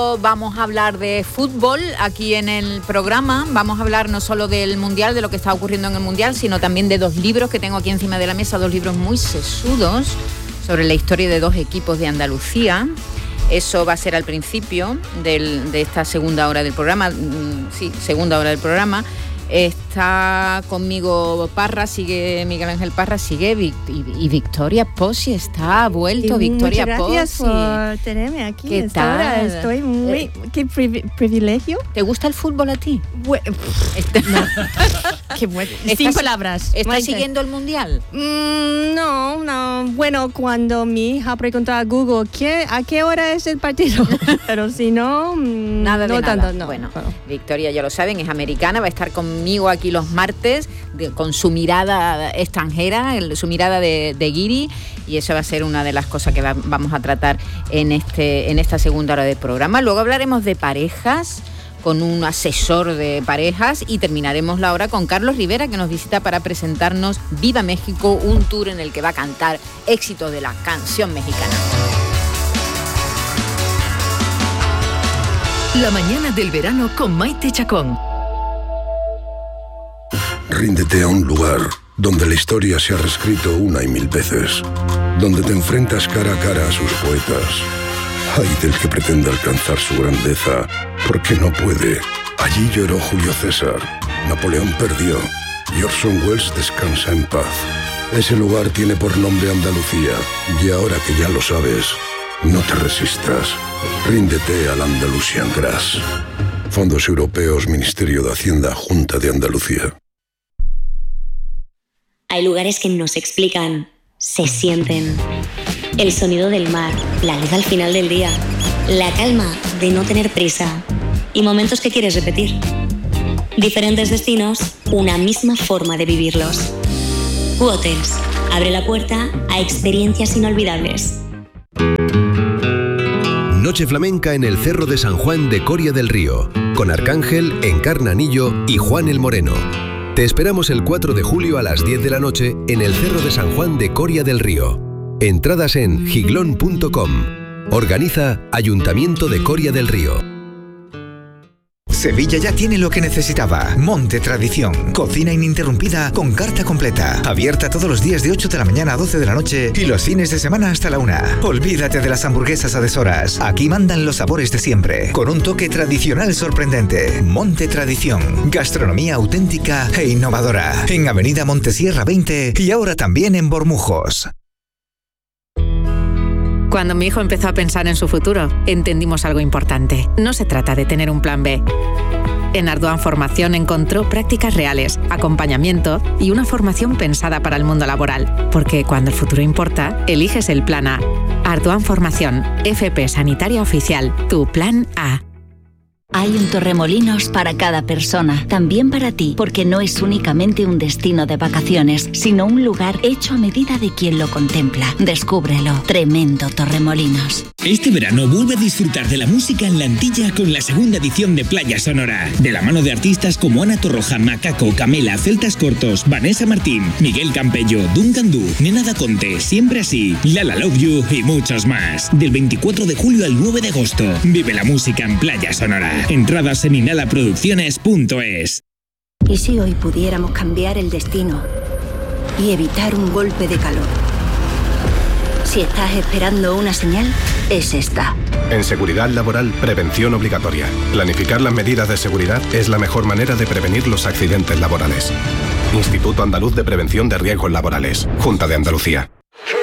solo vamos a hablar de fútbol aquí en el programa, vamos a hablar no solo del Mundial, de lo que está ocurriendo en el Mundial, sino también de 2 libros que tengo aquí encima de la mesa, 2 libros muy sesudos sobre la historia de 2 equipos de Andalucía. Eso va a ser al principio de esta segunda hora del programa. Sí, segunda hora del programa. Está conmigo Parra, sigue Miguel Ángel Parra, sigue y Victoria Pozzi está vuelto. Victoria Pozzi. Muchas gracias por tenerme aquí. ¿Qué tal? Hora. Estoy muy... ¿Qué privilegio? ¿Te gusta el fútbol a ti? No. Qué bueno. Sin palabras. ¿Estás siguiendo el Mundial? No. Bueno, cuando mi hija preguntó a Google ¿a qué hora es el partido? Pero si no, nada de nada. Tanto, no. Bueno, Victoria, ya lo saben, es americana, va a estar conmigo aquí los martes con su mirada extranjera, su mirada de guiri, y eso va a ser una de las cosas que vamos a tratar en esta segunda hora del programa. Luego hablaremos de parejas con un asesor de parejas y terminaremos la hora con Carlos Rivera, que nos visita para presentarnos Viva México, un tour en el que va a cantar éxitos de la canción mexicana. La mañana del verano con Maite Chacón. Ríndete a un lugar donde la historia se ha reescrito 1 y 1000 veces, donde te enfrentas cara a cara a sus poetas. Ay del que pretenda alcanzar su grandeza, porque no puede. Allí lloró Julio César, Napoleón perdió y Orson Welles descansa en paz. Ese lugar tiene por nombre Andalucía, y ahora que ya lo sabes, no te resistas. Ríndete al Andalusian Grass. Fondos Europeos, Ministerio de Hacienda, Junta de Andalucía. Hay lugares que no se explican, se sienten. El sonido del mar, la luz al final del día, la calma de no tener prisa y momentos que quieres repetir. Diferentes destinos, una misma forma de vivirlos. U-Hotels abre la puerta a experiencias inolvidables. Noche flamenca en el Cerro de San Juan de Coria del Río, con Arcángel, Encarnanillo y Juan el Moreno. Te esperamos el 4 de julio a las 10 de la noche en el Cerro de San Juan de Coria del Río. Entradas en giglón.com. Organiza Ayuntamiento de Coria del Río. Sevilla ya tiene lo que necesitaba. Monte Tradición. Cocina ininterrumpida con carta completa. Abierta todos los días de 8 de la mañana a 12 de la noche y los fines de semana hasta la 1. Olvídate de las hamburguesas a deshoras. Aquí mandan los sabores de siempre, con un toque tradicional sorprendente. Monte Tradición. Gastronomía auténtica e innovadora. En Avenida Montesierra 20 y ahora también en Bormujos. Cuando mi hijo empezó a pensar en su futuro, entendimos algo importante. No se trata de tener un plan B. En Ardoan Formación encontró prácticas reales, acompañamiento y una formación pensada para el mundo laboral. Porque cuando el futuro importa, eliges el plan A. Ardoan Formación, FP Sanitaria Oficial, tu plan A. Hay un Torremolinos para cada persona, también para ti, porque no es únicamente un destino de vacaciones, sino un lugar hecho a medida de quien lo contempla. Descúbrelo. Tremendo Torremolinos. Este verano vuelve a disfrutar de la música en la Antilla con la segunda edición de Playa Sonora, de la mano de artistas como Ana Torroja, Macaco, Camela, Celtas Cortos, Vanessa Martín, Miguel Campello, Duncan Du, Nena da Conte, Siempre Así, Lala Love You y muchos más. Del 24 de julio al 9 de agosto, vive la música en Playa Sonora. Entradas en inhalaproducciones.es. ¿Y si hoy pudiéramos cambiar el destino y evitar un golpe de calor? Si estás esperando una señal, es esta. En seguridad laboral, prevención obligatoria. Planificar las medidas de seguridad es la mejor manera de prevenir los accidentes laborales. Instituto Andaluz de Prevención de Riesgos Laborales. Junta de Andalucía.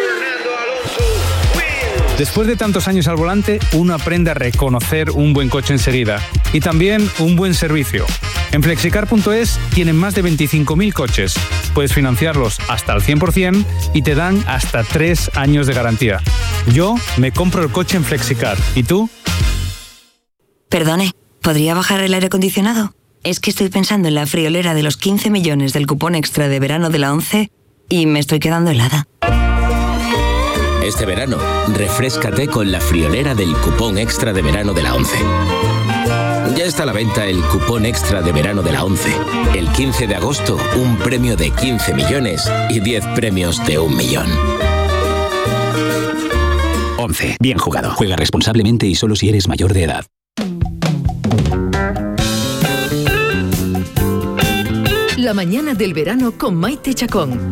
Después de tantos años al volante, uno aprende a reconocer un buen coche enseguida y también un buen servicio. En Flexicar.es tienen más de 25.000 coches. Puedes financiarlos hasta el 100% y te dan hasta 3 años de garantía. Yo me compro el coche en Flexicar. ¿Y tú? Perdone, ¿podría bajar el aire acondicionado? Es que estoy pensando en la friolera de los 15 millones del cupón extra de verano de la 11 y me estoy quedando helada. Este verano, refréscate con la friolera del cupón extra de verano de la 11. Ya está a la venta el cupón extra de verano de la 11. El 15 de agosto, un premio de 15 millones y 10 premios de 1 millón. 11. Bien jugado. Juega responsablemente y solo si eres mayor de edad. La mañana del verano con Maite Chacón.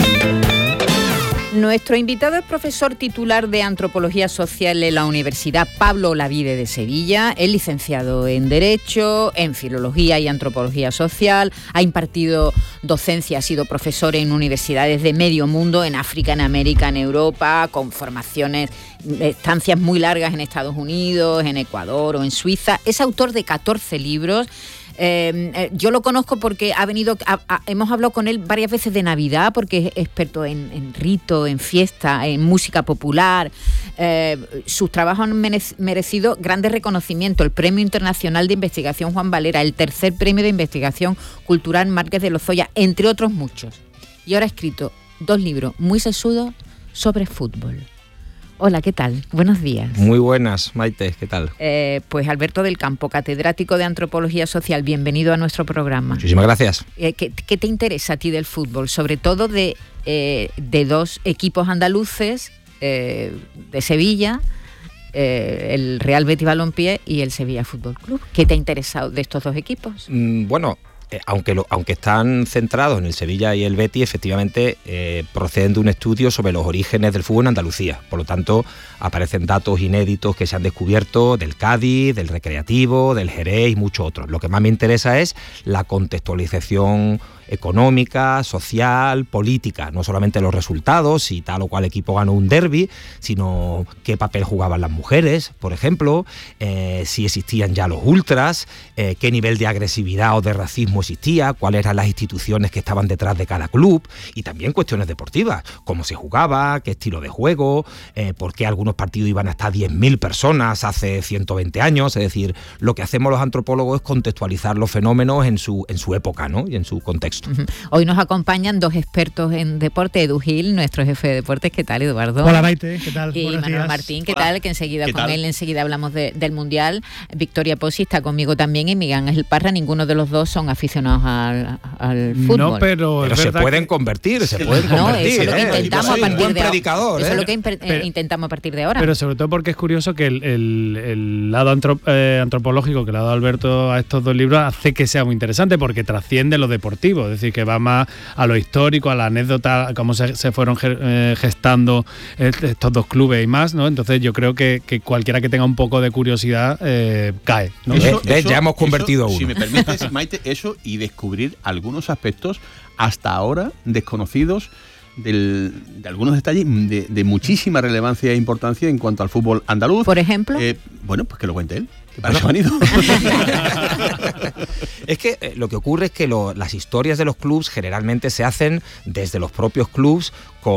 Nuestro invitado es profesor titular de Antropología Social en la Universidad Pablo Olavide de Sevilla. Es licenciado en Derecho, en Filología y Antropología Social. Ha impartido docencia, ha sido profesor en universidades de medio mundo, en África, en América, en Europa, con formaciones, estancias muy largas en Estados Unidos, en Ecuador o en Suiza. Es autor de 14 libros. Yo lo conozco porque ha venido, hemos hablado con él varias veces de Navidad, porque es experto en rito, en fiesta, en música popular. Sus trabajos han merecido grandes reconocimientos: el Premio Internacional de Investigación Juan Valera, el tercer Premio de Investigación Cultural Márquez de Lozoya, entre otros muchos. Y ahora ha escrito 2 libros muy sesudos sobre fútbol. Hola, ¿qué tal? Buenos días. Muy buenas, Maite, ¿qué tal? Pues Alberto del Campo, catedrático de Antropología Social, bienvenido a nuestro programa. Muchísimas gracias. ¿Qué te interesa a ti del fútbol? Sobre todo de 2 equipos andaluces de Sevilla, el Real Betis Balompié y el Sevilla Fútbol Club. ¿Qué te ha interesado de estos 2 equipos? Bueno, aunque están centrados en el Sevilla y el Betis, efectivamente proceden de un estudio sobre los orígenes del fútbol en Andalucía. Por lo tanto, aparecen datos inéditos que se han descubierto del Cádiz, del Recreativo, del Jerez y muchos otros. Lo que más me interesa es la contextualización económica, social, política, no solamente los resultados, si tal o cual equipo ganó un derbi, sino qué papel jugaban las mujeres, por ejemplo, si existían ya los ultras, qué nivel de agresividad o de racismo existía, cuáles eran las instituciones que estaban detrás de cada club, y también cuestiones deportivas, cómo se jugaba, qué estilo de juego, por qué algunos partidos iban hasta 10.000 personas hace 120 años, es decir, lo que hacemos los antropólogos es contextualizar los fenómenos en su época, ¿no? Y en su contexto. Hoy nos acompañan 2 expertos en deporte, Edu Gil, nuestro jefe de deportes. ¿Qué tal, Eduardo? Hola, Maite, ¿qué tal? Y Buenos Manuel días. Martín, ¿qué tal? Que enseguida enseguida hablamos del Mundial. Victoria Pozzi está conmigo también y Miguel Ángel Parra. Ninguno de los 2 son aficionados al fútbol. No, pero se pueden convertir, se pueden convertir. No, eso es lo que intentamos a partir de predicador, eso es lo que intentamos a partir de ahora. Pero sobre todo porque es curioso que el lado antropológico que le ha dado Alberto a estos 2 libros hace que sea muy interesante, porque trasciende lo deportivo. Es decir, que va más a lo histórico, a la anécdota, cómo se fueron gestando estos 2 clubes y más, ¿no? Entonces yo creo que cualquiera que tenga un poco de curiosidad cae, ¿no? Ya hemos convertido a uno. Si me permites, Maite, eso y descubrir algunos aspectos hasta ahora desconocidos de algunos detalles de muchísima relevancia e importancia en cuanto al fútbol andaluz. ¿Por ejemplo? Bueno, pues que lo cuente él. Es que lo que ocurre es que las historias de los clubs generalmente se hacen desde los propios clubs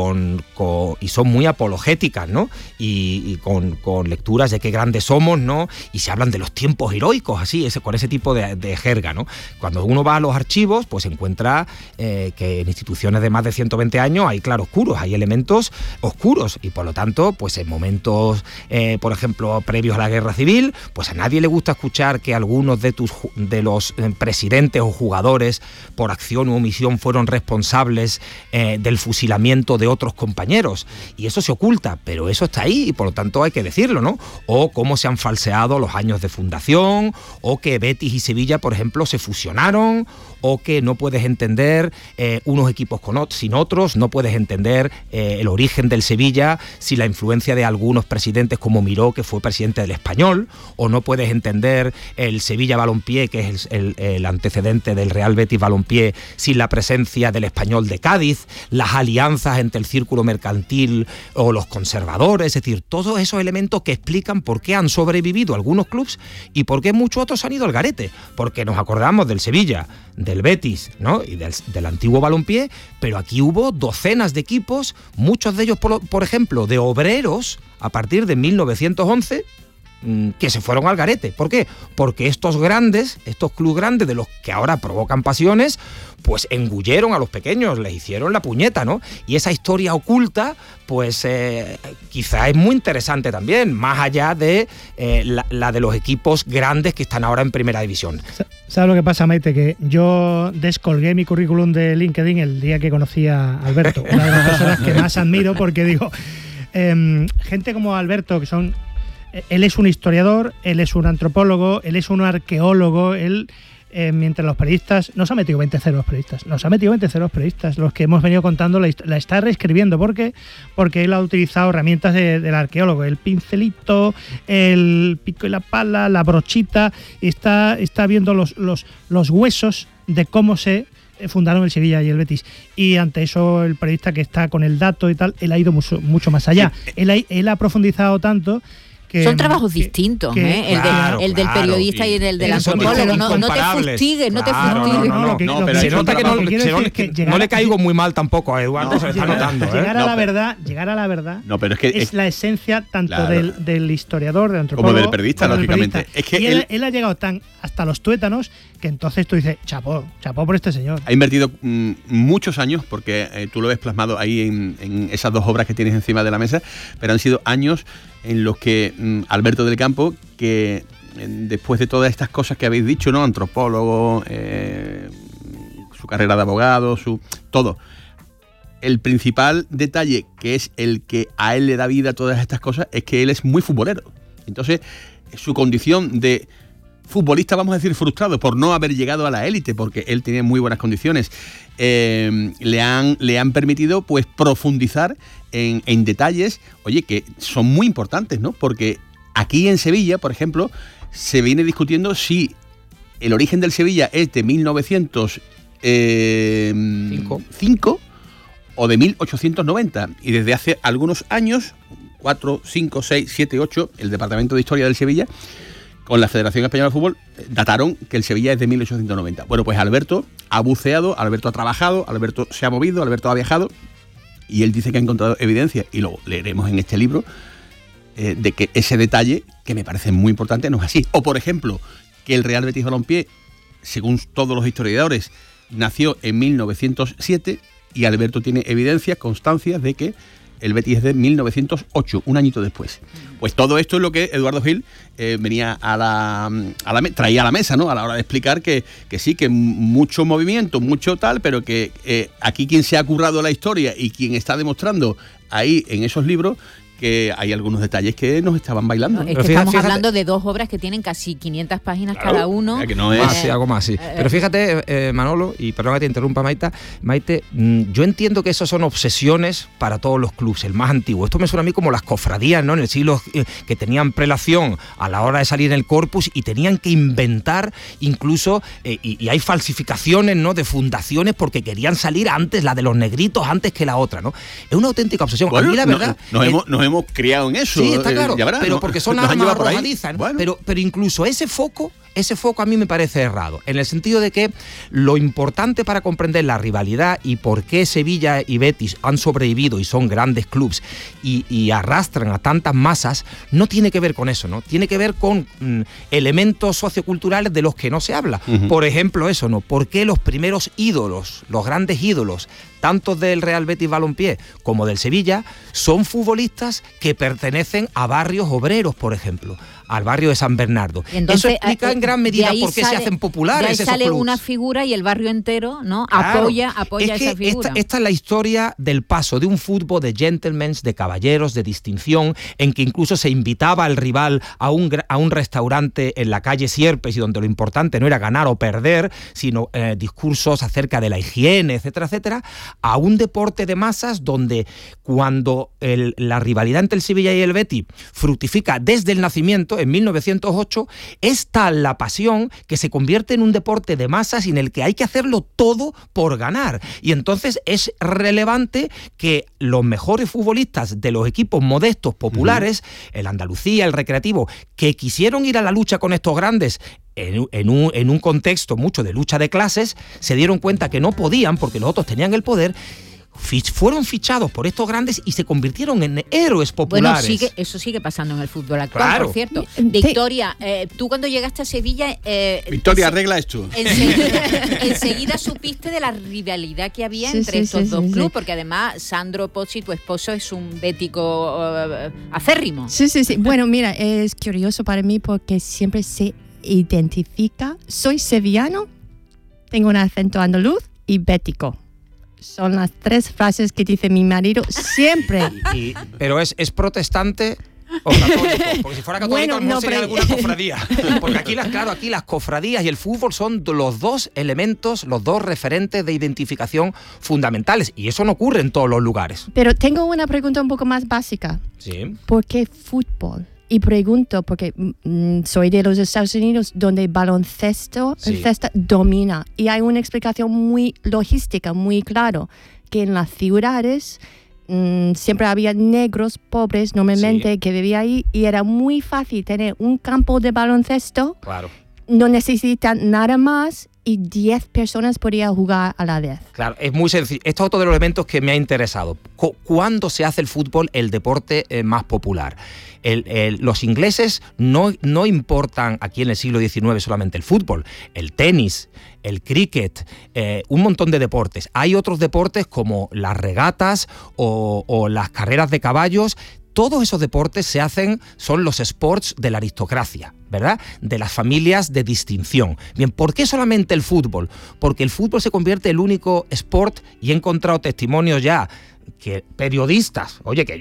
y son muy apologéticas, ¿no? Y con lecturas de qué grandes somos, ¿no? Y se hablan de los tiempos heroicos, así, con ese tipo de jerga, ¿no? Cuando uno va a los archivos, pues encuentra que en instituciones de más de 120 años hay claroscuros, hay elementos oscuros, y por lo tanto, pues en momentos, por ejemplo, previos a la Guerra Civil, pues a nadie le gusta escuchar que algunos de los presidentes o jugadores por acción u omisión fueron responsables del fusilamiento de otros compañeros, y eso se oculta, pero eso está ahí y por lo tanto hay que decirlo, ¿no? O cómo se han falseado los años de fundación, o que Betis y Sevilla, por ejemplo, se fusionaron, o que no puedes entender unos equipos sin otros, no puedes entender el origen del Sevilla sin la influencia de algunos presidentes como Miró, que fue presidente del Español, o no puedes entender el Sevilla Balompié, que es el antecedente del Real Betis Balompié, sin la presencia del Español de Cádiz, las alianzas entre el círculo mercantil o los conservadores, es decir, todos esos elementos que explican por qué han sobrevivido algunos clubs y por qué muchos otros han ido al garete, porque nos acordamos del Sevilla, del Betis, ¿no? Y del antiguo Balompié, pero aquí hubo docenas de equipos, muchos de ellos, por ejemplo, de obreros, a partir de 1911, que se fueron al garete. ¿Por qué? Porque estos clubes grandes de los que ahora provocan pasiones, pues engulleron a los pequeños, les hicieron la puñeta, ¿no? Y esa historia oculta, pues quizá es muy interesante también, más allá de la de los equipos grandes que están ahora en primera división. ¿Sabes lo que pasa, Maite? Que yo descolgué mi currículum de LinkedIn el día que conocí a Alberto, una de las personas que más admiro, porque digo, gente como Alberto, que él es un historiador, él es un antropólogo, él es un arqueólogo, él mientras los periodistas, nos ha metido 20-0 los periodistas, los que hemos venido contando la está reescribiendo, porque él ha utilizado herramientas del arqueólogo, el pincelito, el pico y la pala, la brochita, y está viendo los huesos de cómo se fundaron el Sevilla y el Betis, y ante eso el periodista que está con el dato y tal, él ha ido mucho más allá. Él ha profundizado tanto. Son trabajos distintos, el del periodista y el del antropólogo. No te fustigues, no te fustigues. Pero se nota que no le caigo muy mal tampoco a Eduardo, se le está notando. Llegar a la verdad pero es la esencia tanto del historiador, del antropólogo, como del periodista, lógicamente. Es que él ha llegado hasta los tuétanos que entonces tú dices, chapó por este señor. Ha invertido muchos años, porque tú lo ves plasmado ahí en esas dos obras que tienes encima de la mesa, pero han sido años en los que Alberto del Campo, que después de todas estas cosas que habéis dicho, ¿no? Antropólogo, su carrera de abogado, todo. El principal detalle, que es el que a él le da vida a todas estas cosas, es que él es muy futbolero. Entonces, su condición de futbolista, vamos a decir, frustrado por no haber llegado a la élite, porque él tenía muy buenas condiciones, le han permitido pues profundizar en detalles, oye, que son muy importantes, ¿no? Porque aquí en Sevilla, por ejemplo, se viene discutiendo si el origen del Sevilla es de 1905 o de 1890. Y desde hace algunos años, 4, 5, 6, 7, 8, el Departamento de Historia del Sevilla, con la Federación Española de Fútbol, dataron que el Sevilla es de 1890. Bueno, pues Alberto ha buceado, Alberto ha trabajado, Alberto se ha movido, Alberto ha viajado, y él dice que ha encontrado evidencia, y lo leeremos en este libro, de que ese detalle, que me parece muy importante, no es así. O, por ejemplo, que el Real Betis Balompié, según todos los historiadores, nació en 1907, y Alberto tiene evidencias, constancias de que el Betis es de 1908, un añito después. Pues todo esto es lo que Eduardo Gil venía traía a la mesa, ¿no? A la hora de explicar que sí, que mucho movimiento, mucho tal, pero que aquí quien se ha currado la historia y quien está demostrando ahí en esos libros que hay algunos detalles que nos estaban bailando. No, es que estamos hablando de dos obras que tienen casi 500 páginas cada uno. Que no es algo más así. Pero fíjate, Manolo, y perdón que te interrumpa, Maite, yo entiendo que esas son obsesiones para todos los clubes, el más antiguo. Esto me suena a mí como las cofradías, ¿no? En el siglo que tenían prelación a la hora de salir en el corpus y tenían que inventar incluso, y hay falsificaciones, ¿no? De fundaciones porque querían salir antes, la de los negritos, antes que la otra, ¿no? Es una auténtica obsesión. Bueno, a mí la verdad... Nos hemos criado en eso. Sí, está claro, verás, pero porque son armas arrojadizas, ¿no? Bueno. Pero incluso ese foco a mí me parece errado, en el sentido de que lo importante para comprender la rivalidad y por qué Sevilla y Betis han sobrevivido y son grandes clubes y arrastran a tantas masas, no tiene que ver con eso, ¿no? Tiene que ver con elementos socioculturales de los que no se habla. Uh-huh. Por ejemplo, eso, ¿no? ¿Por qué los primeros ídolos, los grandes ídolos, tanto del Real Betis Balompié como del Sevilla, son futbolistas que pertenecen a barrios obreros, por ejemplo, al barrio de San Bernardo? Entonces, eso explica en gran medida por qué se hacen populares esos clubes. De ahí sale una figura y el barrio entero, ¿no? Claro, apoya esa figura. Esta es la historia del paso de un fútbol de gentlemen, de caballeros, de distinción, en que incluso se invitaba al rival a un restaurante en la calle Sierpes, y donde lo importante no era ganar o perder, sino discursos acerca de la higiene, etcétera, etcétera, a un deporte de masas donde cuando la rivalidad entre el Sevilla y el Betis fructifica desde el nacimiento, en 1908, es tal la pasión que se convierte en un deporte de masas en el que hay que hacerlo todo por ganar. Y entonces es relevante que los mejores futbolistas de los equipos modestos, populares, el Andalucía, el Recreativo, que quisieron ir a la lucha con estos grandes en un contexto mucho de lucha de clases, se dieron cuenta que no podían porque los otros tenían el poder, fueron fichados por estos grandes y se convirtieron en héroes populares. Bueno, eso sigue pasando en el fútbol actual, claro. Por cierto. Victoria, tú cuando llegaste a Sevilla... Victoria, arregla esto. Enseguida supiste de la rivalidad que había entre estos dos clubes, porque además Sandro Pozzi, tu esposo, es un bético acérrimo. Sí. Bueno, mira, es curioso para mí porque siempre se identifica, soy sevillano, tengo un acento andaluz y bético. Son las tres frases que dice mi marido siempre. Pero es protestante O católico, porque si fuera católico Bueno, no sería alguna cofradía. Porque aquí las cofradías y el fútbol son los dos elementos, los dos referentes de identificación fundamentales. Y eso no ocurre en todos los lugares. Pero tengo una pregunta un poco más básica. Sí. ¿Por qué fútbol? Y pregunto, porque soy de los Estados Unidos, donde baloncesto domina. Y hay una explicación muy logística, muy claro, que en las ciudades siempre había negros pobres normalmente que vivían ahí y era muy fácil tener un campo de baloncesto. Claro. No necesitan nada más y 10 personas podían jugar a la vez. Claro, es muy sencillo. Esto es otro de los elementos que me ha interesado. ¿Cuándo se hace el fútbol el deporte más popular? Los ingleses no importan aquí en el siglo XIX solamente el fútbol, el tenis, el cricket, un montón de deportes. Hay otros deportes como las regatas o las carreras de caballos. Todos esos deportes son los sports de la aristocracia, ¿verdad? De las familias de distinción. Bien, ¿por qué solamente el fútbol? Porque el fútbol se convierte en el único sport, y he encontrado testimonios ya que periodistas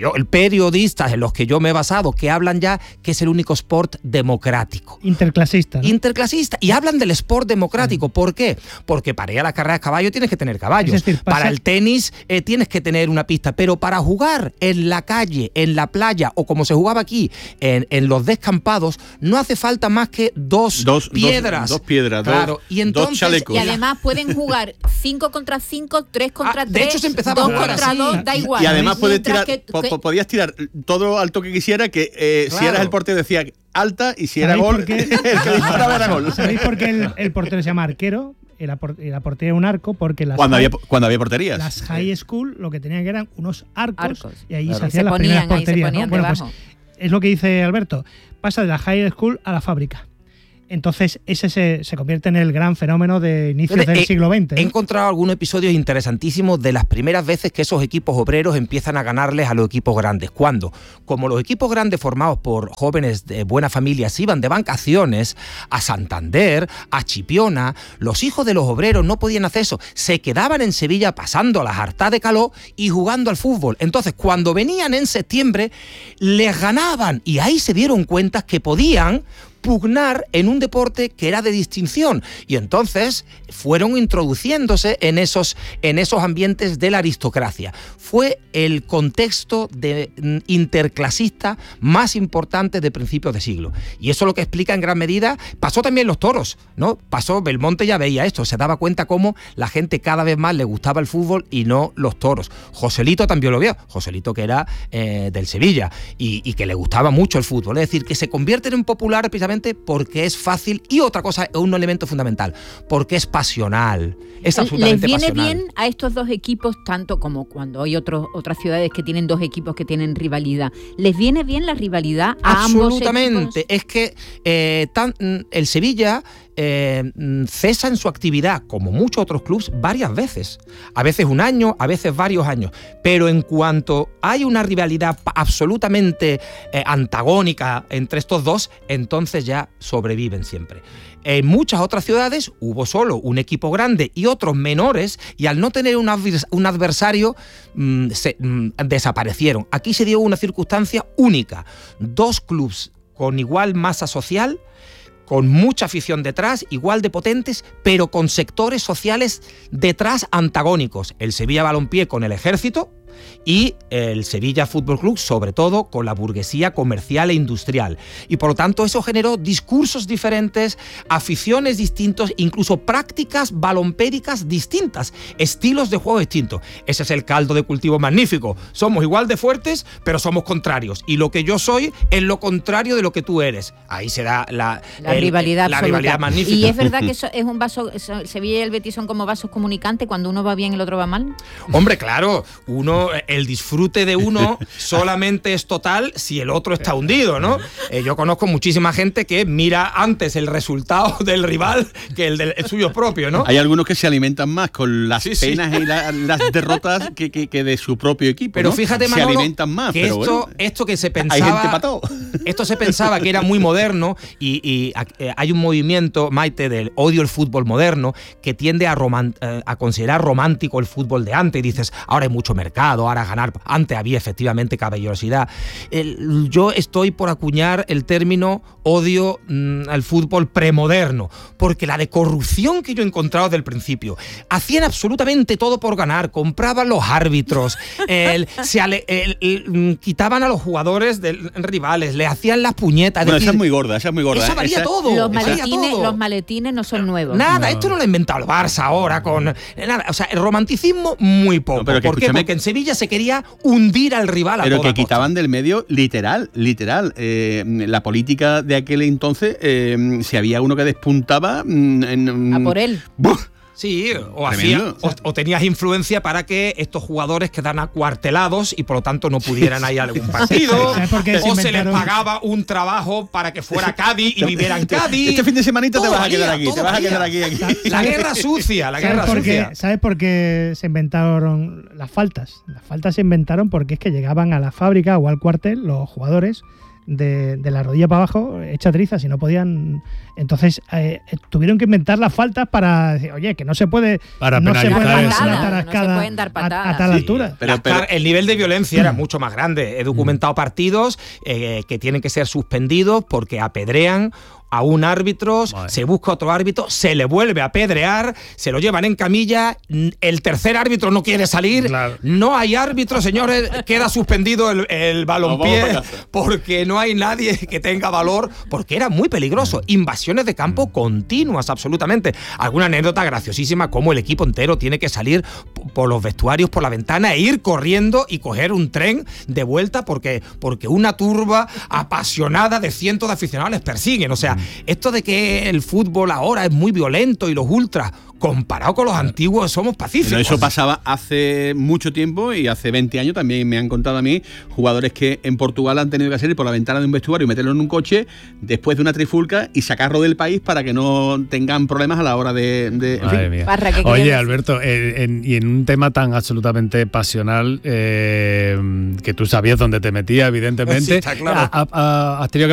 en los que yo me he basado, que hablan ya que es el único sport democrático. Interclasista, ¿no? Interclasista. Y hablan del sport democrático. ¿Por qué? Porque para ir a la carrera de caballo tienes que tener caballos. Es decir, para el tenis tienes que tener una pista. Pero para jugar en la calle, en la playa, o como se jugaba aquí, en los descampados, no hace falta más que dos piedras. Dos piedras, claro. Y entonces, dos chalecos. Y además pueden jugar 5 contra 5, 3 contra 3, de hecho se empezaba 2 a jugar contra así. 2, da igual. Y además podías tirar todo al toque que quisiera, que si eras el portero decía alta, y si era gol, el que disparaba era gol. ¿Sabéis por qué el portero se llama arquero? Y la portería era un arco, porque cuando había porterías. Las high school lo que tenían que eran unos arcos. Y ahí claro. se hacían las primeras porterías, ¿no? Bueno, debajo. pues es lo que dice Alberto. Pasa de la high school a la fábrica. Entonces ese se convierte en el gran fenómeno de inicios del siglo XX. He encontrado algunos episodios interesantísimos de las primeras veces que esos equipos obreros empiezan a ganarles a los equipos grandes. ¿Cuándo? Como los equipos grandes formados por jóvenes de buena familia se iban de vacaciones a Santander, a Chipiona, los hijos de los obreros no podían hacer eso. Se quedaban en Sevilla pasando las hartas de calor y jugando al fútbol. Entonces, cuando venían en septiembre, les ganaban, y ahí se dieron cuenta que podían pugnar en un deporte que era de distinción, y entonces fueron introduciéndose en esos ambientes de la aristocracia. Fue el contexto interclasista más importante de principios de siglo, y eso lo que explica en gran medida. Pasó también los toros, ¿no? Belmonte ya veía esto, se daba cuenta cómo la gente cada vez más le gustaba el fútbol y no los toros. Joselito también lo vio, Joselito, que era del Sevilla y que le gustaba mucho el fútbol, es decir, que se convierten en populares precisamente porque es fácil, y otra cosa, un elemento fundamental, porque es pasional, es absolutamente pasional. ¿Les viene bien a estos dos equipos, tanto como cuando hay otras ciudades que tienen dos equipos que tienen rivalidad? ¿Les viene bien la rivalidad a ambos equipos? Absolutamente, es que el Sevilla cesa en su actividad, como muchos otros clubes, varias veces. A veces un año, a veces varios años. Pero en cuanto hay una rivalidad absolutamente antagónica entre estos dos, entonces ya sobreviven siempre. En muchas otras ciudades hubo solo un equipo grande y otros menores, y al no tener un adversario desaparecieron. Aquí se dio una circunstancia única. Dos clubes con igual masa social, con mucha afición detrás, igual de potentes, pero con sectores sociales detrás antagónicos. El Sevilla Balompié con el Ejército y el Sevilla Fútbol Club, sobre todo, con la burguesía comercial e industrial. Y por lo tanto eso generó discursos diferentes, aficiones distintos, incluso prácticas balompéricas distintas, estilos de juego distintos. Ese es el caldo de cultivo magnífico. Somos igual de fuertes, pero somos contrarios. Y lo que yo soy es lo contrario de lo que tú eres. Ahí se da la rivalidad absoluta. Rivalidad magnífica. ¿Y es verdad que eso es un vaso, Sevilla y el Betis son como vasos comunicantes, cuando uno va bien el otro va mal? Hombre, claro, el disfrute de uno solamente es total si el otro está hundido, ¿no? Yo conozco muchísima gente que mira antes el resultado del rival que el suyo propio, ¿no? Hay algunos que se alimentan más con las penas y las derrotas que de su propio equipo, pero ¿no? Fíjate, Manolo, se alimentan más, que pero esto que se pensaba, hay gente para todo. Esto se pensaba que era muy moderno, y hay un movimiento, Maite, del odio al fútbol moderno, que tiende a considerar romántico el fútbol de antes, y dices, ahora hay mucho mercado, inventado ahora ganar. Antes había efectivamente caballerosidad. Yo estoy por acuñar el término odio al fútbol premoderno, porque la de corrupción que yo he encontrado desde el principio, hacían absolutamente todo por ganar, compraban los árbitros, quitaban a los jugadores rivales, le hacían las puñetas. Bueno, esa es muy gorda. Eso varía todo. Los maletines no son nuevos. Nada, esto no lo ha inventado el Barça ahora con nada. O sea, el romanticismo muy poco. Pero ¿Por qué? Porque en Sevilla se quería hundir al rival a pero toda que quitaban del medio literal. La política de aquel entonces, si había uno que despuntaba a por él. ¡Buf! Sí, o tenías influencia para que estos jugadores quedaran acuartelados y por lo tanto no pudieran ir a algún partido, o se les pagaba un trabajo para que fuera a Cádiz y viviera en Cádiz. Este fin de semanita te vas a quedar aquí, La guerra sucia, la guerra sucia. ¿Sabes por qué se inventaron las faltas? Las faltas se inventaron porque es que llegaban a la fábrica o al cuartel los jugadores de la rodilla para abajo hecha trizas y no podían. Entonces tuvieron que inventar las faltas para decir, oye, que no se puede dar patadas a tal altura. Pero el nivel de violencia era mucho más grande. He documentado partidos que tienen que ser suspendidos porque apedrean a un árbitro, se busca otro árbitro, se le vuelve a apedrear, se lo llevan en camilla, el tercer árbitro no quiere salir, no hay árbitro, señores, queda suspendido el balompié porque no hay nadie que tenga valor, porque era muy peligroso. Invasiones de campo continuas, absolutamente. Alguna anécdota graciosísima, como el equipo entero tiene que salir por los vestuarios, por la ventana, e ir corriendo y coger un tren de vuelta porque una turba apasionada de cientos de aficionados les persiguen. O sea, esto de que el fútbol ahora es muy violento y los ultras, comparado con los antiguos, somos pacíficos. Pero eso pasaba hace mucho tiempo y hace 20 años también me han contado a mí jugadores que en Portugal han tenido que salir por la ventana de un vestuario y meterlo en un coche después de una trifulca y sacarlo del país para que no tengan problemas a la hora de Madre mía. Oye, Alberto, y en un tema tan absolutamente pasional que tú sabías dónde te metías, evidentemente, sí, está claro. has tenido que